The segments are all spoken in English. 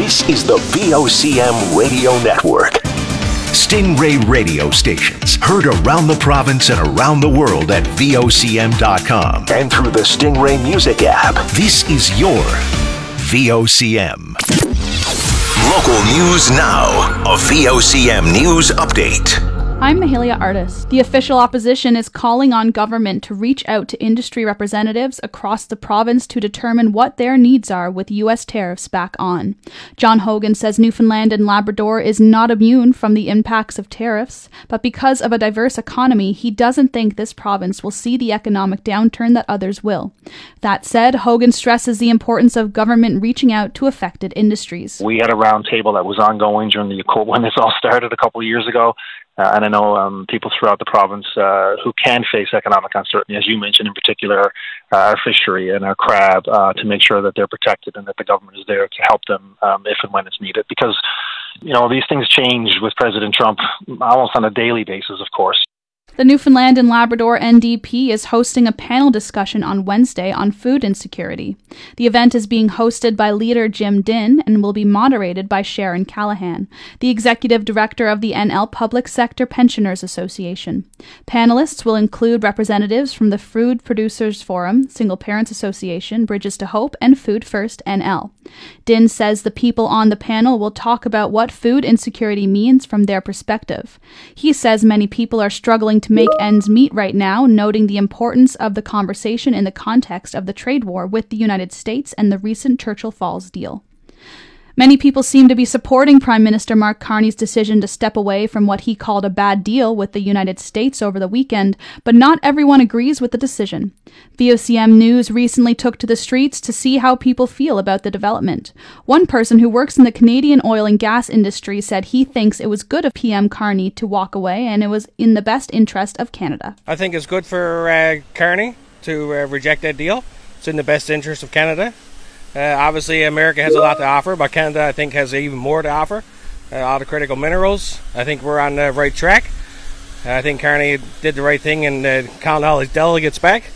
This is the VOCM Radio Network. Stingray radio stations heard around the province and around the world at VOCM.com and through the Stingray Music app. This is your VOCM. Local news now. A VOCM news update. I'm Mahalia Artis. The official opposition is calling on government to reach out to industry representatives across the province to determine what their needs are with U.S. tariffs back on. John Hogan says Newfoundland and Labrador is not immune from the impacts of tariffs, but because of a diverse economy, he doesn't think this province will see the economic downturn that others will. That said, Hogan stresses the importance of government reaching out to affected industries. We had a roundtable that was ongoing during when this all started a couple of years ago. And I know people throughout the province who can face economic uncertainty, as you mentioned in particular, our fishery and our crab, to make sure that they're protected and that the government is there to help them if and when it's needed. Because, these things change with President Trump almost on a daily basis, of course. The Newfoundland and Labrador NDP is hosting a panel discussion on Wednesday on food insecurity. The event is being hosted by leader Jim Dinn and will be moderated by Sharon Callahan, the executive director of the NL Public Sector Pensioners Association. Panelists will include representatives from the Food Producers Forum, Single Parents Association, Bridges to Hope, and Food First NL. Dinn says the people on the panel will talk about what food insecurity means from their perspective. He says many people are struggling to make ends meet right now, noting the importance of the conversation in the context of the trade war with the United States and the recent Churchill Falls deal. Many people seem to be supporting Prime Minister Mark Carney's decision to step away from what he called a bad deal with the United States over the weekend, but not everyone agrees with the decision. VOCM News recently took to the streets to see how people feel about the development. One person who works in the Canadian oil and gas industry said he thinks it was good of PM Carney to walk away and it was in the best interest of Canada. I think it's good for Carney to reject that deal. It's in the best interest of Canada. Obviously, America has a lot to offer, but Canada, I think, has even more to offer. All the critical minerals. I think we're on the right track. I think Carney did the right thing in counting all his delegates back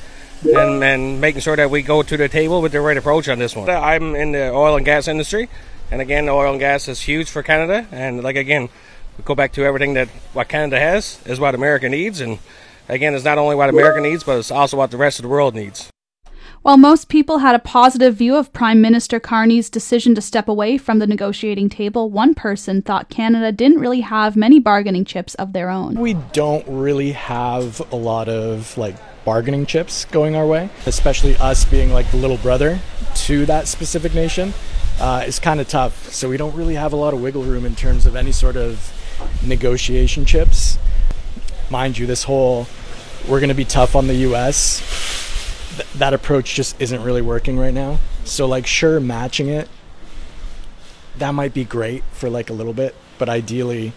and making sure that we go to the table with the right approach on this one. I'm in the oil and gas industry, and again, the oil and gas is huge for Canada. And again, we go back to everything that what Canada has is what America needs. And again, it's not only what America needs, but it's also what the rest of the world needs. While most people had a positive view of Prime Minister Carney's decision to step away from the negotiating table, one person thought Canada didn't really have many bargaining chips of their own. We don't really have a lot of bargaining chips going our way, especially us being the little brother to that specific nation. It's kind of tough, so we don't really have a lot of wiggle room in terms of any sort of negotiation chips. Mind you, this whole we're going to be tough on the U.S., that approach just isn't really working right now. So sure, matching it, that might be great for a little bit, but ideally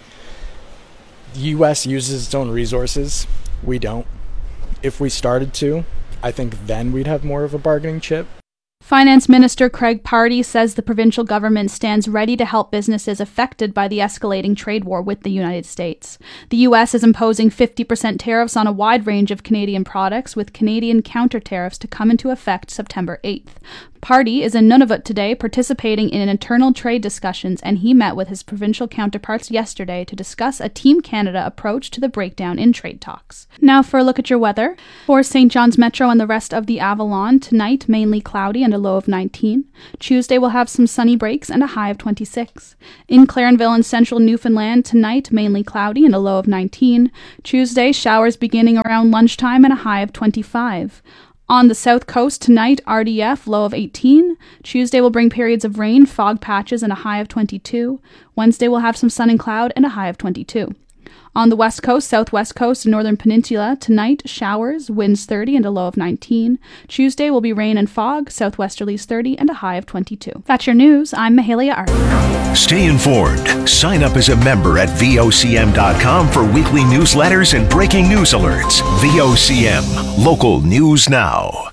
the US uses its own resources. We don't. If we started to, I think then we'd have more of a bargaining chip. Finance Minister Craig Pardy says the provincial government stands ready to help businesses affected by the escalating trade war with the United States. The U.S. is imposing 50% tariffs on a wide range of Canadian products, with Canadian counter tariffs to come into effect September 8th. Pardy is in Nunavut today participating in internal trade discussions, and he met with his provincial counterparts yesterday to discuss a Team Canada approach to the breakdown in trade talks. Now for a look at your weather. For St. John's Metro and the rest of the Avalon, tonight mainly cloudy and a low of 19. Tuesday will have some sunny breaks and a high of 26. In Clarenville and central Newfoundland, tonight mainly cloudy and a low of 19. Tuesday, showers beginning around lunchtime and a high of 25. On the south coast tonight, RDF, low of 18. Tuesday will bring periods of rain, fog patches, and a high of 22. Wednesday will have some sun and cloud and a high of 22. On the west coast, southwest coast, and northern peninsula, tonight, showers, winds 30 and a low of 19. Tuesday will be rain and fog, southwesterlies 30 and a high of 22. That's your news. I'm Mahalia Artis. Stay informed. Sign up as a member at VOCM.com for weekly newsletters and breaking news alerts. VOCM, local news now.